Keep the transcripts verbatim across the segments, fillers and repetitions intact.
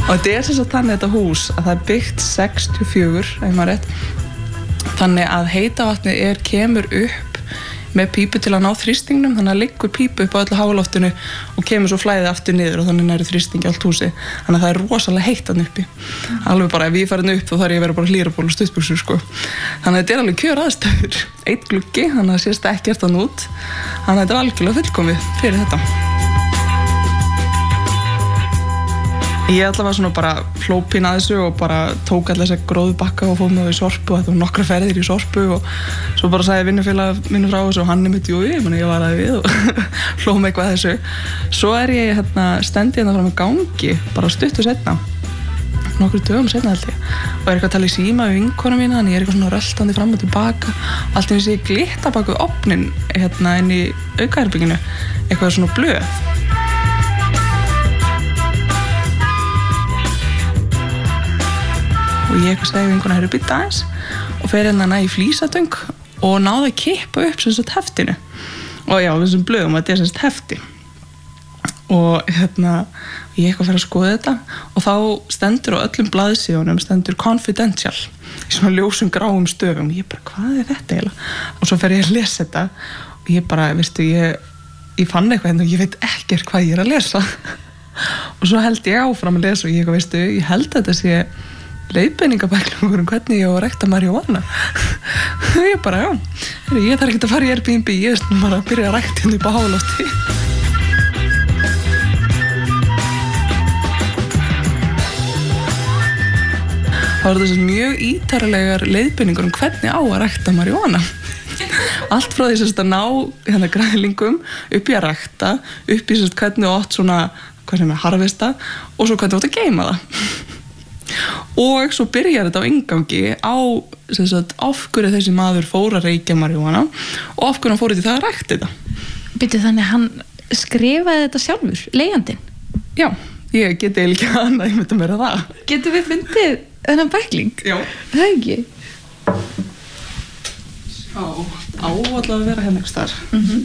Og þetta er sem sagt þannig þetta hús að það er byggt sextíu og fjögur, ef maður rétt. Þannig að heita vatnið er kemur upp með pípu til að ná þrýstingnum, þannig að liggur pípu upp á öllu háaloftinu og kemur svo flæðið aftur niður og þannig næri þrýstingi allt húsið. Þannig að það er rosalega heitt þarna uppi. Alveg bara ef ég farin upp þá þarf ég að vera bara hlýraból og stuttbuxur sko. Þannig að þetta er alveg kjör aðstæður. Einn gluggi, þannig að sést ekkert þann út. Þannig að þetta er algjörlega fullkomið fyrir þetta. Ég allavega svona bara hlópin að þessu og bara tók allir þessa gróðu bakka og fóð með í sorpu og þetta var nokkra ferðir í sorpu og svo bara sagði vinnufélag minni frá þessu og hann er mitt, jú, ég, ég var aðeins við og hlóð með eitthvað þessu. Svo er ég hérna, stendi hérna fram á gangi, bara stuttu setna, nokkru dögum setna held ég, og er eitthvað að tala í síma við vinkonu mína, þannig ég er eitthvað svona röltandi fram og tilbaka, allt eins og ég glitta bak við ofninn hérna inn í aukaherberginu, eitthvað svona blöð. Og ég eitthvað segi vinkona herru býta aðeins og fer hérna næ í flísatöng og náði að kippa upp sem sagt heftinu. Og já, þessum blöðum að þetta er sem sagt hefti. Og hérna, ég eitthvað fer að skoða þetta og þá stendur á öllum blaðsíðunum stendur confidential í svona ljósum gráum stöfum. Ég bara, hvað er þetta eiginlega? Og svo fer ég að lesa þetta og ég bara, veistu, ég, ég fann eitthvað hérna og ég veit ekkert hvað ég er að lesa. Og svo held ég áfram að lesa og ég eitthvað, veistu, ég held að þetta sé leiðbeiningabæklum um hvernig ég á að rækta marihuana. Ég bara, já, ég þarf ekki að fara í Airbnb, ég veist bara að byrja að rækta hérna upp á hálofti. Það voru þessar mjög ítarlegar leiðbeiningar um hvernig á að rækta marihuana. Allt frá því að ná hérna græðlingum upp í að rækta, upp í hvernig þú átt svona, hvað sem er, harvesta og svo hvernig þú átt að geyma það. Og svo byrjar þetta á inngangi á sem sagt, af hverju þessi maður fór að reykja marihuana og af hverju hann fór í það að rækta þetta. Byrju, þannig hann skrifaði þetta sjálfur, leigjandinn? Já, ég geti eiginlega ekki annað, ég myndi meira það. Getum við fundið þennan bækling? Já. Það er ekki? Já, á allavega að vera hérna einhvers staðar. Mhm.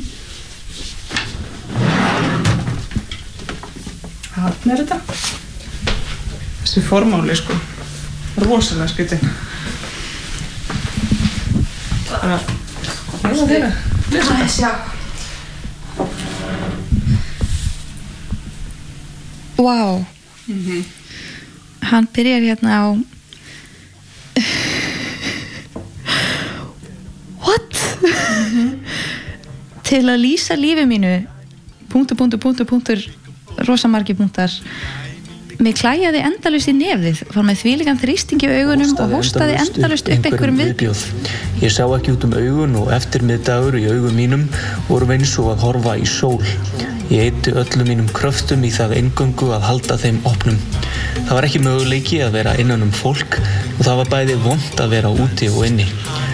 Þarna er þetta. Þessi formáli, sko. Rosalega skrítinn. Bara, lesa þeirra. Lesa þetta. Sjá. Vá. Mhm. Hann byrjar hérna á What? Mhm. Til að lýsa lífi mínu punktur, punktur, punktur, punktur rosamargir punktar. Mig klæjaði endalaust í nefið, var með þvílíkan þrýsting í augunum og hóstaði endalaust upp einhverjum viðbjóð. Ég sá ekki út um augun og eftirmiðdagur í augum mínum voru eins og að horfa í sól. Ég eyddi öllum mínum kröftum í það eingöngu að halda þeim opnum. Það var ekki möguleiki að vera innan um fólk og það var bæði vont að vera úti og inni.